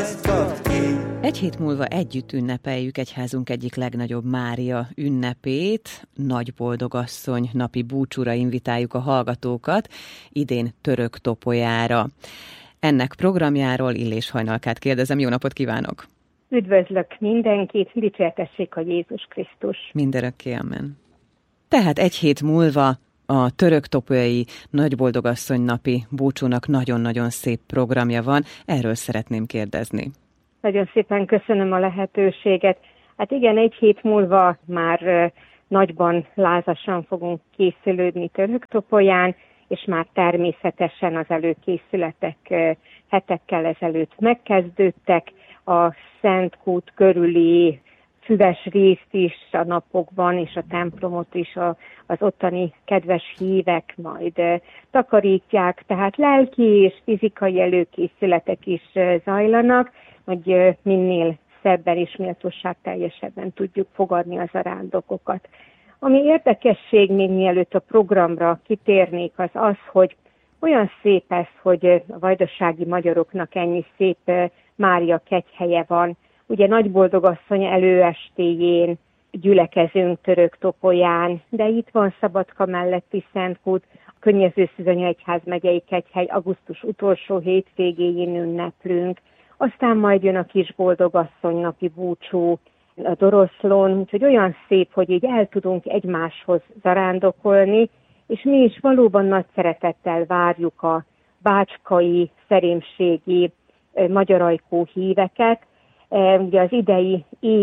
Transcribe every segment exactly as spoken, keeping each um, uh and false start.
majd kap ki. Egy hét múlva együtt ünnepeljük egyházunk egyik legnagyobb Mária ünnepét. Nagy Boldogasszony napi búcsúra invitáljuk a hallgatókat, idén Török Topolyára. Ennek programjáról Illés Hajnalkát kérdezem. Jó napot kívánok! Üdvözlök mindenkit, dicsértessék a Jézus Krisztus! Mindörökké, amen. Tehát egy hét múlva a Török Topolyai Nagy Boldogasszony napi búcsúnak nagyon-nagyon szép programja van. Erről szeretném kérdezni. Nagyon szépen köszönöm a lehetőséget. Hát igen, egy hét múlva már nagyban, lázasan fogunk készülődni Török Topolyán, és már természetesen az előkészületek hetekkel ezelőtt megkezdődtek. A Szentkút körüli füves részt is a napokban, és a templomot is a, az ottani kedves hívek majd takarítják, tehát lelki és fizikai előkészületek is zajlanak, hogy minél szebben és méltóságteljesebben tudjuk fogadni az arándokokat. Ami érdekesség, még mielőtt a programra kitérnék, az az, hogy olyan szép ez, hogy a vajdasági magyaroknak ennyi szép Mária kegyhelye van. Ugye Nagy Boldogasszony előestéjén gyülekezünk Török Topolyán, de itt van Szabadka melletti Szentkút, a Könnyező-Szűzanya egyházmegyei kegyhely augusztus utolsó hétvégéjén ünneplünk. Aztán majd jön a Kis Boldogasszony napi búcsú a Doroszlón, úgyhogy olyan szép, hogy így el tudunk egymáshoz zarándokolni, és mi is valóban nagy szeretettel várjuk a bácskai, szerémségi magyarajkó híveket. Ugye az idei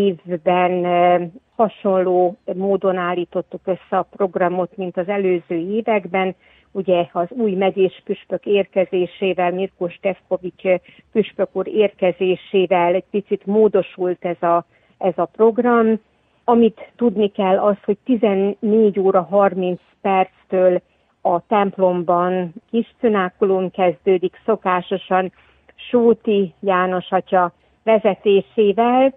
évben hasonló módon állítottuk össze a programot, mint az előző években. Ugye az új megyés püspök érkezésével, Mirko Stefkovics püspök úr érkezésével egy picit módosult ez a, ez a program. Amit tudni kell az, hogy tizennégy óra harminc perctől a templomban kis cünákulum kezdődik, szokásosan Sóti János atya vezetésével.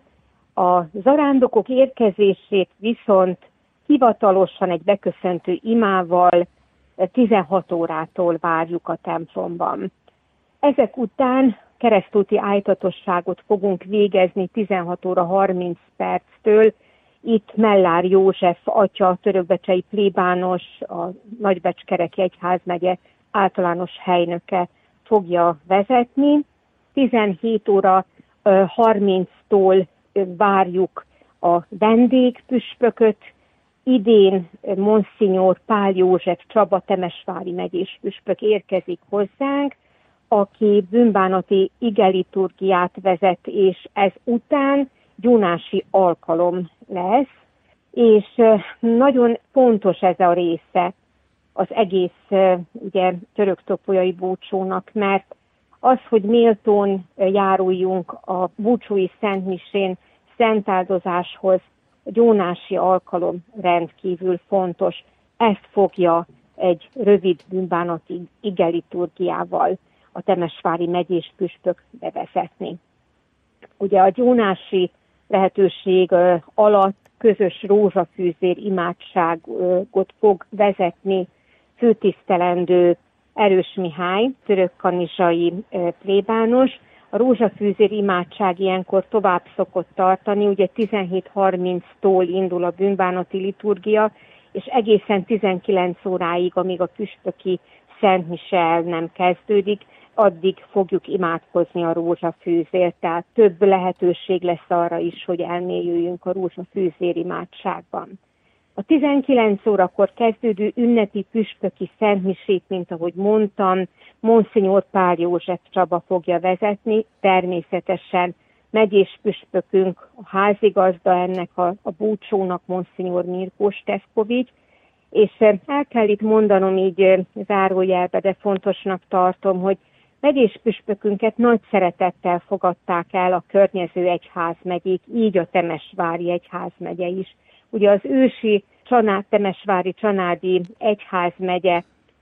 A zarándokok érkezését viszont hivatalosan egy beköszöntő imával tizenhat órától várjuk a templomban. Ezek után keresztúti ájtatosságot fogunk végezni tizenhat óra harminc perctől. Itt Mellár József atya, törökbecsei plébános, a Nagybecskereki egyházmegye általános helynöke fogja vezetni. tizenhét óra harminctól várjuk a vendégpüspököt. Idén Monsignor Pál József Csaba temesvári megyés püspök érkezik hozzánk, aki bűnbánati igeliturgiát vezet, és ez után gyónási alkalom lesz, és nagyon fontos ez a része az egész ugye, török topolyai búcsúnak, mert az, hogy méltón járuljunk a búcsúi szentmisén szentáldozáshoz, a gyónási alkalom rendkívül fontos. Ezt fogja egy rövid bűnbánati igeliturgiával a temesvári megyés püspök bevezetni. Ugye a gyónási lehetőség alatt közös rózsafűzér imádságot fog vezetni főtisztelendő Erős Mihály, törökkanizsai plébános. A rózsafűzér imádság ilyenkor tovább szokott tartani, ugye tizenhét harminctól indul a bűnbánati liturgia, és egészen tizenkilenc óráig, amíg a püspöki szentmise el nem kezdődik, addig fogjuk imádkozni a rózsafűzért, tehát több lehetőség lesz arra is, hogy elmélyüljünk a rózsafűzér imádságban. A tizenkilenc órakor kezdődő ünnepi püspöki szentmisét, mint ahogy mondtam, Monsignor Pál József Csaba fogja vezetni, természetesen megyés püspökünk, a házigazda ennek a, a búcsónak, Monsignor Mirko Stefkovics, és el kell itt mondanom így zárójelbe, de fontosnak tartom, hogy megyés püspökünket nagy szeretettel fogadták el a környező egyházmegyék, így a Temesvári egyházmegye is. Ugye az ősi Csanád, Temesvári Csanádi egyházmegye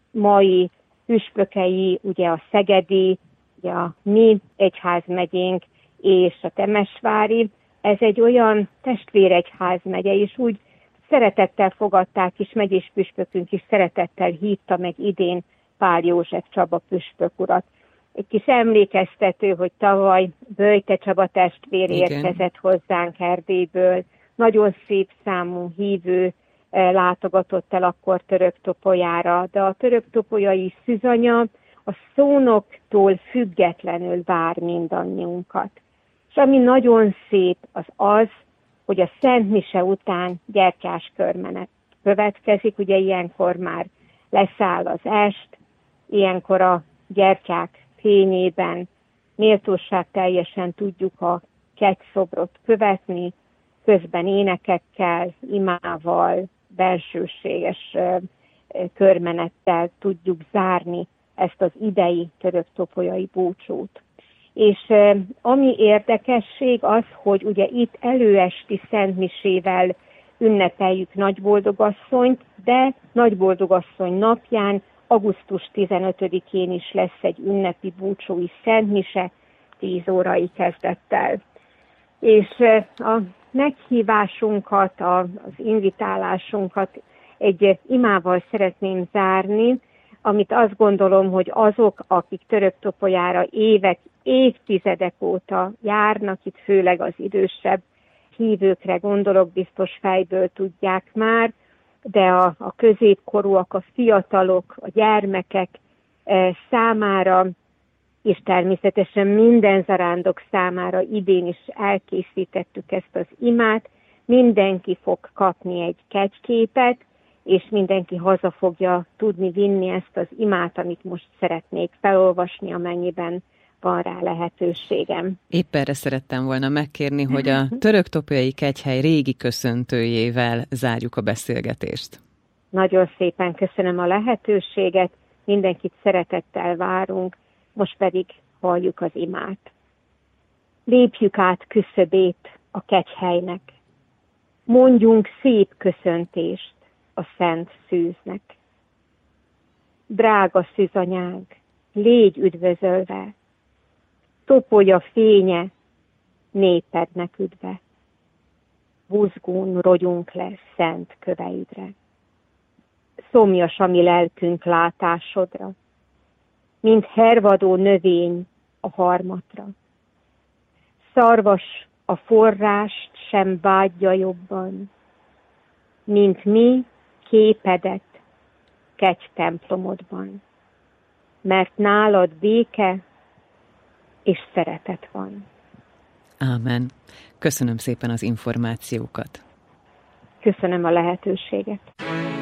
mai püspökei, ugye a szegedi, ugye a mi egyházmegyénk és a temesvári, ez egy olyan testvéregyházmegye, és úgy szeretettel fogadták is, megyés püspökünk is szeretettel hívta meg idén Pál József Csaba püspök urat. egy kis emlékeztető, hogy tavaly Böjte Csaba testvér érkezett hozzánk Erdélyből. Nagyon szép számú hívő látogatott el akkor Töröktopolyára, de a töröktopolyai szűzanya a szónoktól függetlenül vár mindannyiunkat. És ami nagyon szép, az az, hogy a Szent Mise után gyertyás körmenet következik, ugye ilyenkor már leszáll az est, ilyenkor a gyertyák fényében méltóság teljesen tudjuk a kegyszobrot követni, közben énekekkel, imával, bensőséges körmenettel tudjuk zárni ezt az idei töröktopolyai búcsút. És ami érdekesség az, hogy ugye itt előesti szentmisével ünnepeljük Nagyboldogasszonyt, de Nagyboldogasszony napján, augusztus tizenötödikén is lesz egy ünnepi búcsúi szentmise, tíz órai kezdettel. És a meghívásunkat, az invitálásunkat egy imával szeretném zárni, amit azt gondolom, hogy azok, akik Töröktopolyára évek, évtizedek óta járnak, itt főleg az idősebb hívőkre gondolok, biztos fejből tudják már, de a, a középkorúak, a fiatalok, a gyermekek e, számára, és természetesen minden zarándok számára idén is elkészítettük ezt az imát, mindenki fog kapni egy kegyképet, és mindenki haza fogja tudni vinni ezt az imát, amit most szeretnék felolvasni, amennyiben van rá lehetőségem. Épp erre szerettem volna megkérni, hogy a Töröktopolyai Kegyhely régi köszöntőjével zárjuk a beszélgetést. Nagyon szépen köszönöm a lehetőséget, mindenkit szeretettel várunk, most pedig halljuk az imát. Lépjük át küszöbét a kegyhelynek, mondjunk szép köszöntést a szent szűznek. Drága szűzanyág, légy üdvözölve, Topolya fénye, népednek üdve. Buzgón rogyunk le szent köveidre. Szomjas a mi lelkünk látásodra, mint hervadó növény a harmatra. Szarvas a forrást sem vágyja jobban, mint mi képedet kegytemplomodban, mert nálad béke és szeretet van. Ámen. Köszönöm szépen az információkat. Köszönöm a lehetőséget.